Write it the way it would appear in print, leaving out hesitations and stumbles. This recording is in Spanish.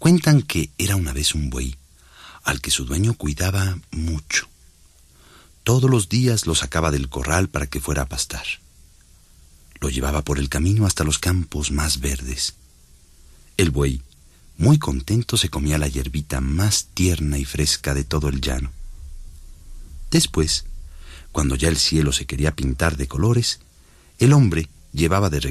Cuentan que era una vez un buey al que su dueño cuidaba mucho. Todos los días lo sacaba del corral para que fuera a pastar. Lo llevaba por el camino hasta los campos más verdes. El buey, muy contento, se comía la hierbita más tierna y fresca de todo el llano. Después, cuando ya el cielo se quería pintar de colores, el hombre llevaba de